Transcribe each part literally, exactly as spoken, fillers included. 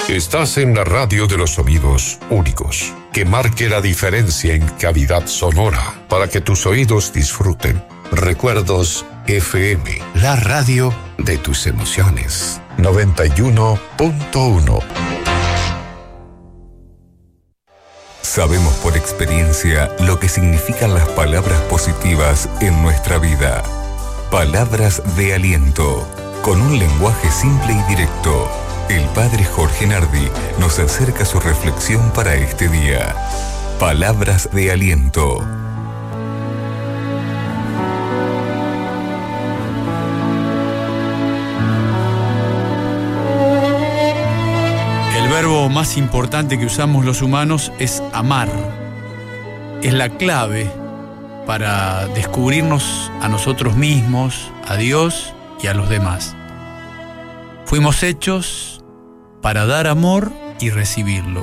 Estás en la radio de los sonidos únicos, que marque la diferencia en calidad sonora, para que tus oídos disfruten. Recuerdos F M, la radio de tus emociones. noventa y uno punto uno. Sabemos por experiencia lo que significan las palabras positivas en nuestra vida. Palabras de aliento, con un lenguaje simple y directo. El padre Jorge Nardi nos acerca su reflexión para este día. Palabras de aliento. El verbo más importante que usamos los humanos es amar. Es la clave para descubrirnos a nosotros mismos, a Dios y a los demás. Fuimos hechos para dar amor y recibirlo.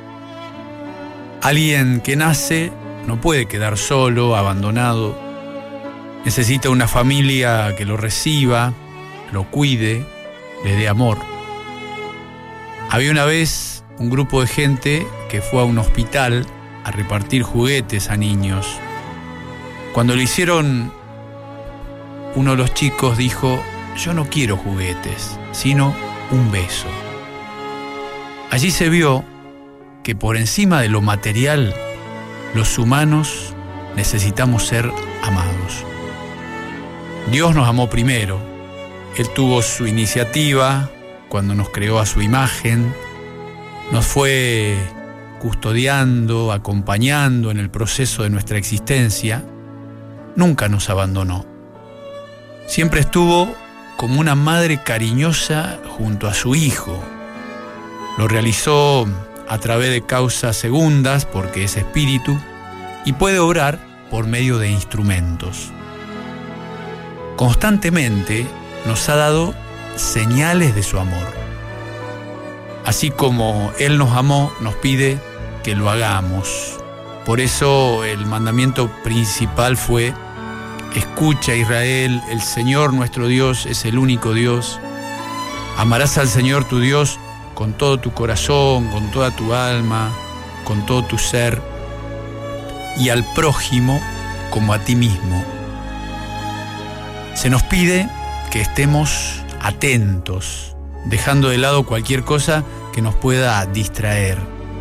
Alguien que nace no puede quedar solo, abandonado. Necesita una familia que lo reciba, lo cuide, le dé amor. Había una vez un grupo de gente que fue a un hospital a repartir juguetes a niños. Cuando lo hicieron, uno de los chicos dijo: yo no quiero juguetes, sino un beso. Allí se vio que por encima de lo material, los humanos necesitamos ser amados. Dios nos amó primero. Él tuvo su iniciativa cuando nos creó a su imagen, nos fue custodiando, acompañando en el proceso de nuestra existencia. Nunca nos abandonó. Siempre estuvo como una madre cariñosa junto a su hijo. Lo realizó a través de causas segundas, porque es espíritu, y puede obrar por medio de instrumentos. Constantemente nos ha dado señales de su amor. Así como Él nos amó, nos pide que lo hagamos. Por eso el mandamiento principal fue: escucha, Israel, el Señor nuestro Dios es el único Dios. Amarás al Señor tu Dios con todo tu corazón, con toda tu alma, con todo tu ser, y al prójimo como a ti mismo. Se nos pide que estemos atentos, dejando de lado cualquier cosa que nos pueda distraer.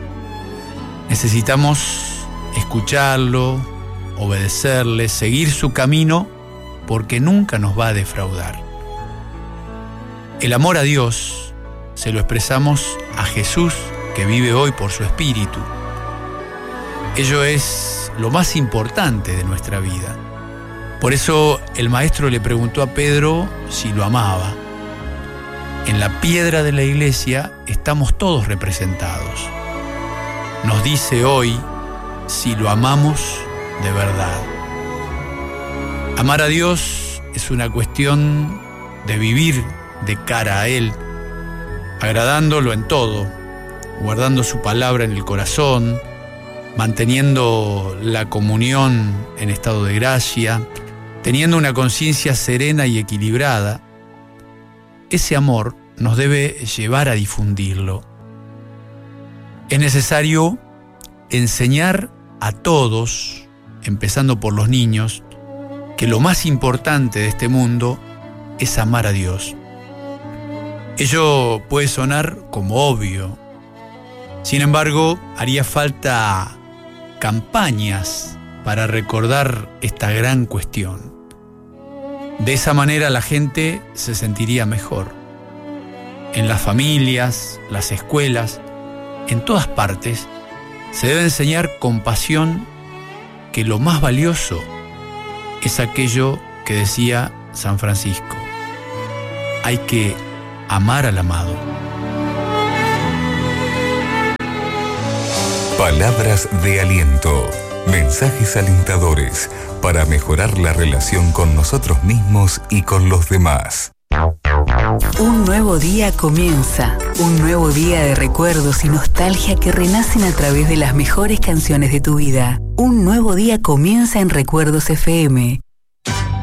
Necesitamos escucharlo, obedecerle, seguir su camino, porque nunca nos va a defraudar. El amor a Dios se lo expresamos a Jesús, que vive hoy por su Espíritu. Ello es lo más importante de nuestra vida. Por eso el Maestro le preguntó a Pedro si lo amaba. En la piedra de la iglesia estamos todos representados. Nos dice hoy si lo amamos de verdad. Amar a Dios es una cuestión de vivir de cara a Él, agradándolo en todo, guardando su palabra en el corazón, manteniendo la comunión en estado de gracia, teniendo una conciencia serena y equilibrada. Ese amor nos debe llevar a difundirlo. Es necesario enseñar a todos, empezando por los niños, que lo más importante de este mundo es amar a Dios. Ello puede sonar como obvio. Sin embargo, haría falta campañas para recordar esta gran cuestión. De esa manera la gente se sentiría mejor. En las familias, las escuelas, en todas partes, se debe enseñar con pasión que lo más valioso es aquello que decía San Francisco: hay que amar al amado. Palabras de aliento, mensajes alentadores para mejorar la relación con nosotros mismos y con los demás. Un nuevo día comienza, un nuevo día de recuerdos y nostalgia que renacen a través de las mejores canciones de tu vida. Un nuevo día comienza en Recuerdos F M.